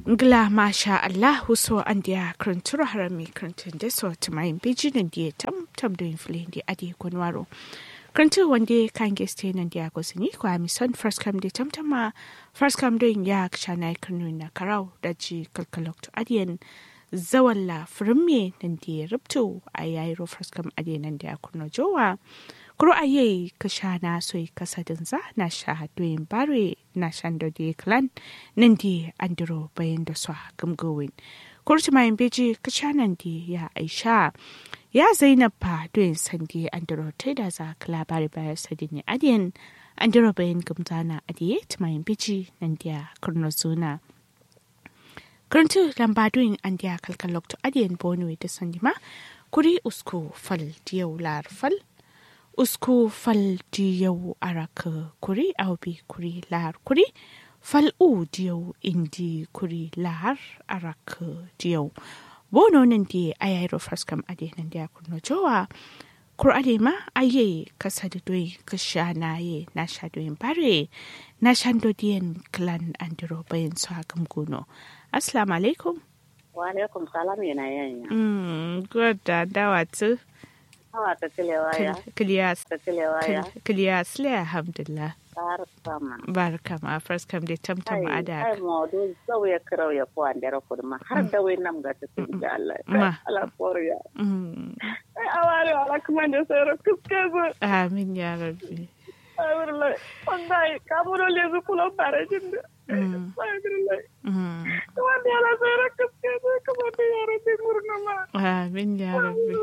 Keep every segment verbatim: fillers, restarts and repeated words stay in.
Ngla masha Allahu so an dia kruntura harami kruntun de so tumayin biji nan dia tam tam do inflin di adi kunwaro. Kruntu wande kan geste nan dia gosini ko ami son first come de tam tama first come doing ya kshana krunu na karau daji kalkalok to adiyan zawalla frumme nan dia rubto ayairo first come adiyan nan dia kunno jowa. Kuro aye kashana soy kasadin za na shahadoyin bare na shando di klan nindi andiro bayan da su gamgowin. Kurci mayan beji kashanan di ya aisha ya zainab pa doyin sandi andiro ta da za kala bare bayar sadini adiyan andiro bayan gamzana adiye ta mayan beji nan diya kurno zuna. Kuruntu lambadoyin an diya kalkalokto adiyan bonuwe da sandi ma kuri usku fal diyau lar fal. Usku fal diyau araka kuri aubi kuri lar kuri fal u diyau indi kuri lar araka diyau bono nan di ayairo faskam ade nan dia kunno jowa kur ade ma aye kasadu doi kashana ye na shadoyin bare na shando dien clan andro bayin so hagam guno. Assalamu alaikum. Wa alaikum salam yana yanya. Mm good dawatu. Hawa ta kilewaya. Kiliyas. Ta kilewaya. Kiliyas le alhamdulillah. Barkama. Barkama first come de tamtam ada. Ai mo do so ya karo ya ko andero ko ma har da wai nam ga ta da Allah. Allah koriya. Mm. Ai aware wala kuma da sai ro kuskazo. Amin ya rabbi. Ai wallahi wallahi kamuro le zu kulo bare jinda. Mm. Ai wallahi. Mm. Kuma da la sai ro kuskazo kuma da ya rabbi murna ma. Amin ya rabbi.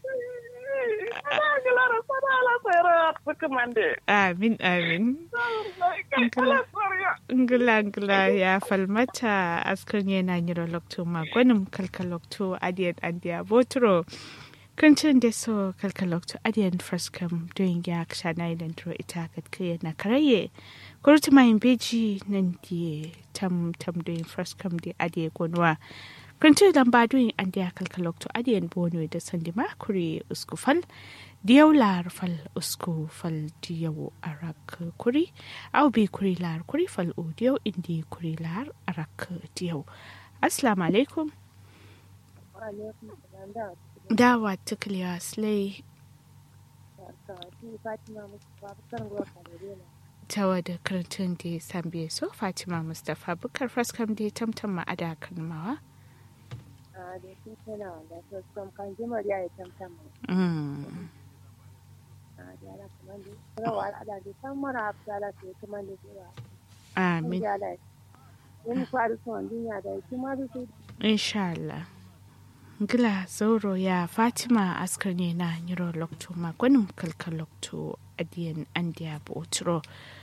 Amin amin. Ngula ngula ya falmata askar yana nyiro lokto magwanum kalkalokto adiyan andiya botro. Kancin da so kalkalokto adiyan firskam doing ya kshana idan tro ita katkiya na karaye. Kurutu mayin beji nan di tam tam doing firskam di adiye gonwa. Kuntu lamba doing an dia kalkalokto adiyan bono da sandima kuri uskufal diyau lar fal usku fal diyau arak kuri au bi kuri lar kuri fal u diyau indi kuri lar arak diyau. Assalamu alaikum. Wa alaikum salam. Dawa tukliya slay. Tawa da karantun da sambiye so Fatima Mustafa bukar faskam da tamtam ma'ada kalmawa. da su tana da su kan kan jimar ya yi tamtam Mm. a da ala kuma da rawa ala da san mara afsala to kuma da zuwa Amin. ya da yin faru son duniya da kuma da su Insha Allah. Gila zauro ya Fatima askar ne na nyiro lokto magwanin kalkal lokto adiyan andiya botro.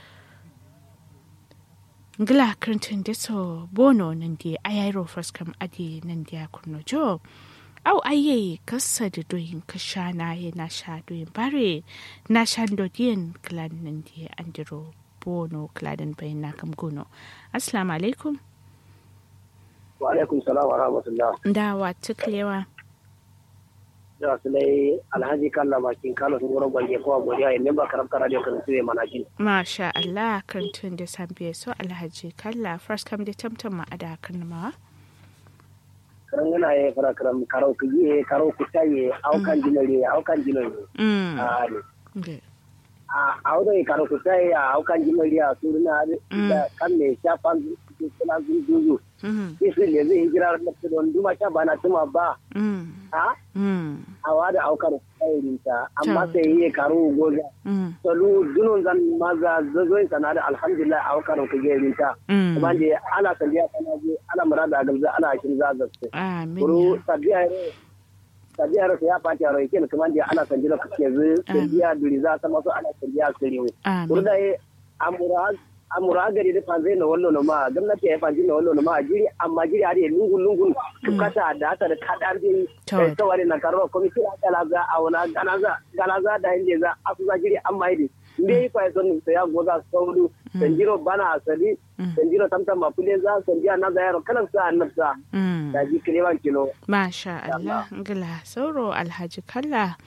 Ngila krantun deso bono nandi ayairo faskam adi nandiya kurno jo. Au aye kasa da doyin kashana ye na sha doyin bare na shando diyan klan nandi andiro bono kladan bayin na kam gono. Assalamu alaikum. Wa alaikum salam wa rahmatullah. Dawa tuklewa. Da su dai alhaji kalla bakin kalo sun wurin gwange kowa godiya in memba karamta radio kan suwe manajin. Masha Allah kantun da sambiye so alhaji kalla first come da tamtam ma ada kan ma. Karan yana ya fara karam karo ku yi karo ku taye aukan jinare aukan jinare. Mm. Ah Okay. a audo karo ku taye aukan jinare a suruna da kan ne shafan suna zuzu. Mhm. Kisi le zai hijira da don duma ta bana tuma ba. Mm. Ha? Mm. Awa da aukar tsayirinta amma sai yi karo goza. Mm. Salu dunun zan maza zazoyin sana da alhamdulillah aukar ku gerinta. Mm. Kuma da ana sandiya kana je ana murada galza ana shin zazzace. Amin. Kuru sabiya sabiya ro ya fati ro yake kuma da ana sandiya kake zu sandiya duri za ta maso ana sandiya sirri. Kuru Amin. da amura amura gari da fanzai na wallo ma gwamnati ya fanzi na wallo ma jiri amma jiri har lungu lungu kata da ta da kadar din kawai na karba komiti a kalaza a wana ganaza ganaza da inda za a su jiri amma yi ne fa son sai ya goza sauru sanjiro bana asali sanjiro tamtam mafule za sanjiya na zayaro kalan sa annabsa da ji kirewan kilo. Masha Allah ngila sauro alhaji kalla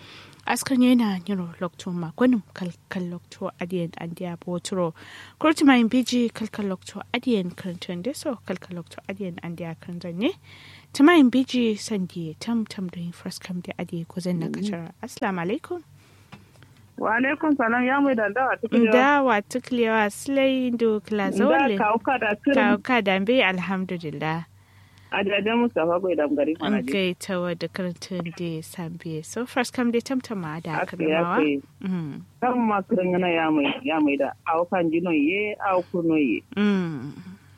askan yana niro lokto makonin kalkal lokto adiyan andiya boturo kurtuma yin biji kalkal lokto adiyan karantun deso kalkal lokto adiyan andiya karantun ne tuma yin biji sandi tam tam da yin fraskam da adiye ko zan na kashara assalamu alaikum wa alaikum salam ya mai da dawa tukliya dawa tukliya slay do klazole da kauka da kauka da be alhamdulillah ajajen Mustapha bai da gari mana je kai tawa da karantun da sambiye so first come da tamtama da karmawa mm kan makirin yana ya mai ya mai da aukan jino ye au kuno ye mm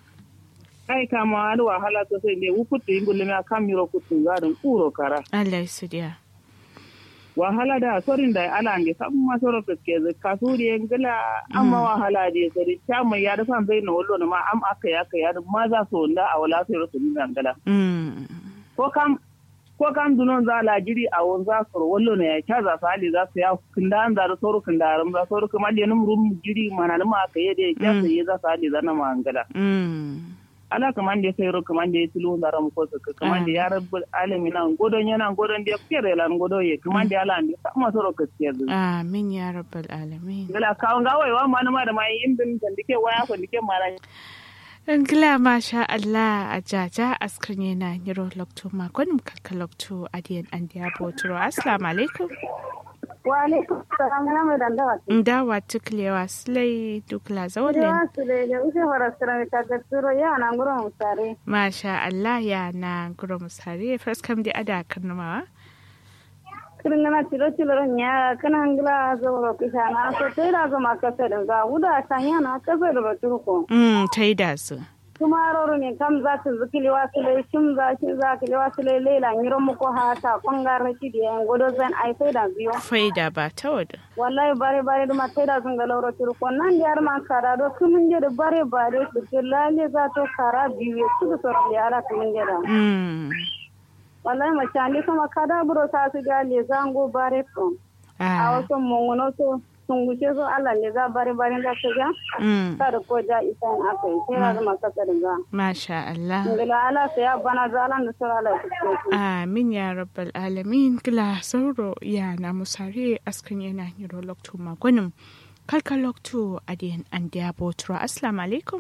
kai kama da wahala to sai ne wukutu ingule ma kamiro kutu garin kuro kara Allah su dia wahala da sorin da ala ne sabon masoro ke kasuri ngala amma wahala da sori chama ya da fan bai no wallo ma am aka ya ka ya ma za so da a wala sai rusu ngala mm ko kam ko kam dunon za la jiri a won za so wallo ne ya kaza sali za su ya kindan da soro kindaram za soro kuma da num rum jiri mana ma aka ya da ya sai za sali za na ma ngala mm ala kaman da sai ro kaman da tilu da ram ko ka kaman da ya rabbul alamin nan godon yana godon da fere lan godo ye kaman da ala ne sama soro ka tsiyar amin ya rabbul alamin gala kawun ga waiwa ma ma da mai indin da dike waya ko dike mara ngla masha Allah ajaja askrin yana niro lokto ma gonum kalka lokto adiyan andiya boturo assalamu alaikum wa alaikum salam ya mai da dawa dawa tuklewa slay dukla zawle ya sule da use farastra ta gatsuro ya na ngoro musare masha Allah ya na ngoro musare first come da ada karnama kirngana tiro tiro nya kana ngla zawro kishana so tira zo makasa da ga uda sanya na kasa da turko mm taida su kuma roro ne kam za su zikili wasule shim za shi za kili wasule lela ngiro muko hata kongar ci da godo zan ai faida biyo faida ba tawada wallahi bare bare duma taida sun ga lauro turko nan yar man kara do kumun je da bare bare su lalle za to kara biyo su da soro yara kumun je da mm wallahi machandi kuma kada buro ta su ga le zango bare ko a wasu mongono to sunguce so Allah ne za bare bare da su ga kada ko ja isan akai sai na zama kasa da masha Allah ngila ala sai ya bana zalan da sura Allah amin ya rabbal alamin kila sauro ya na musare askan yana hiro lokto magonim kalka lokto adiyan andiya botura assalamu alaikum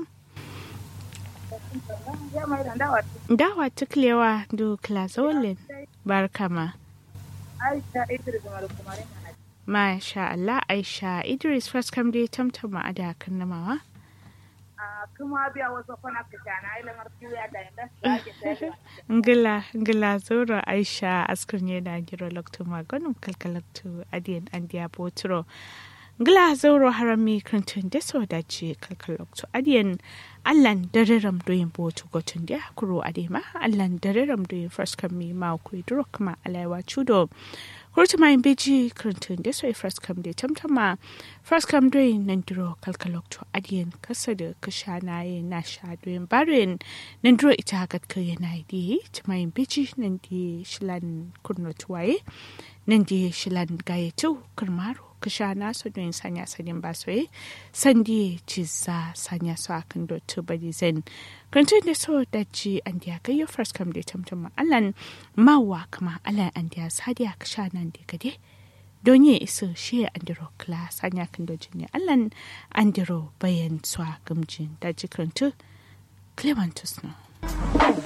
dawa tuklewa do klazolin barkama Aisha Idris Marukumare masha Allah Aisha Idris first come dai tamtama ada kannamawa kuma biya wasu kwana kashana ila martiya da inda ngila ngila zoro Aisha askurne da giro lokto magonum kalkalakto adiyan andiya botro ngila zoro harami krantun deso dace kalkalakto adiyan allan dararam doyin boto gotun dia kuro adema allan dararam doyin first come mi ma ku duro kuma alaiwa chudo kurta mai beji krantun deso first come de tamtama first come doyin nandiro kalkalakto adiyan kasa da kashana ye na sha doyin barin nandiro ita hakat ka yana di mai beji nandi shilan kurno tuwaye nandi shilan gayetu kurmaro kashana so doyin sanya sadin basoye sandi ciza sanya so akan dotu bari zen krantun deso daji andiya gayo first come de tamtama allan mawa kama allan andiya sadiya kashana de kade donye iso shi andiro class anya kan dojin ne allan andiro bayan swa gamjin daji krantu clementus no